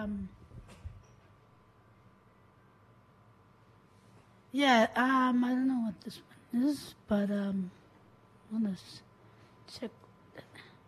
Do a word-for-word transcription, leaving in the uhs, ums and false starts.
um, yeah, um, I don't know what this one is, but um, let's check